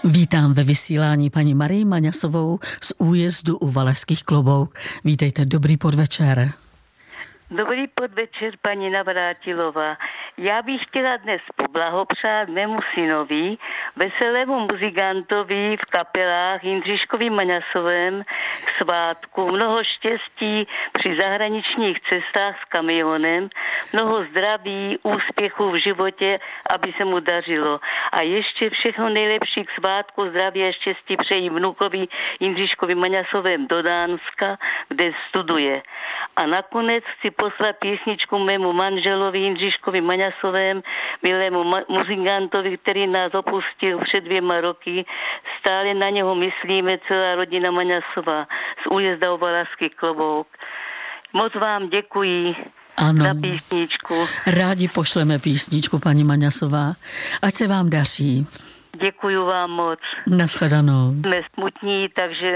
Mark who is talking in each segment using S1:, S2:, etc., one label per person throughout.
S1: Vítám ve vysílání paní Marii Maňasovou z újezdu u Valašských Klobouk. Vítejte, dobrý podvečer.
S2: Dobrý podvečer, paní Navrátilová. Já bych chtěla dnes poblahopřát mému synovi, veselému muzikantovi v kapelách Jindřiškovi Maňasovém k svátku. Mnoho štěstí při zahraničních cestách s kamionem, mnoho zdraví, úspěchů v životě, aby se mu dařilo. A ještě všechno nejlepší k svátku, zdraví a štěstí přeji vnukovi Jindřiškovi Maňasovém do Dánska, kde studuje. A nakonec chci poslat písničku mému manželovi Jindřiškovi Maňasovém, milému muzikantovi, který nás opustil před 2 roky. Stále na něho myslíme, celá rodina Maňasová z újezda u Valašských Klobouk. Moc vám děkuji za písničku.
S1: Rádi pošleme písničku, paní Maňasová. Ať se vám daří.
S2: Děkuju vám moc.
S1: Nashledanou.
S2: Jsme smutní, takže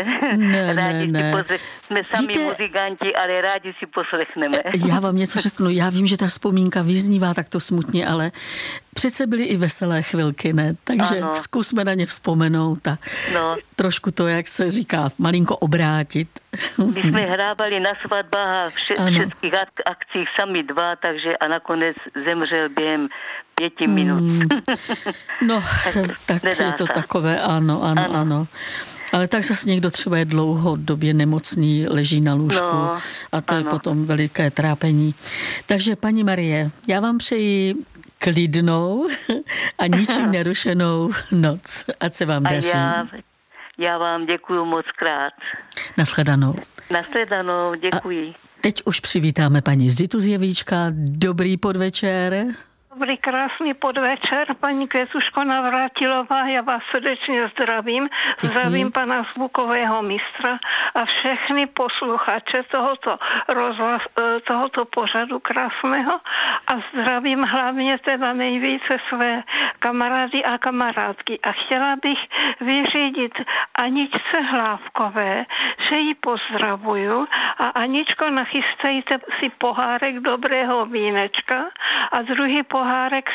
S1: ne.
S2: Jsme sami muzikanti, ale rádi si poslechneme.
S1: Já vám něco řeknu. Já vím, že ta vzpomínka vyznívá takto smutně, ale přece byly i veselé chvilky, ne? Takže zkusme na ně vzpomenout a trošku to, jak se říká, malinko obrátit.
S2: My jsme hrávali na svatbách a všetkých akcích sami 2, takže a nakonec zemřel během 5 minut.
S1: No, tak je to takové, ano. Ale tak zase někdo třeba je dlouhodobě nemocný, leží na lůžku a to je potom veliké trápení. Takže paní Marie, já vám přeji klidnou a ničím nerušenou noc. Ať se vám daří.
S2: Já vám děkuju moc krát.
S1: Nashledanou.
S2: Nashledanou, děkuji.
S1: A teď už přivítáme paní Zitu z Jevíčka. Dobrý podvečer.
S3: Dobrý, krásný podvečer, paní Květuško Navrátilová, já vás srdečně zdravím. Děkuji. Zdravím pana zvukového mistra a všechny posluchače tohoto pořadu krásného a zdravím hlavně teda nejvíce své kamarády a kamarádky. A chtěla bych vyřídit Aničce Hlávkové, že ji pozdravuju a Aničko, nachystejte si pohárek dobrého vínečka a druhý pohárek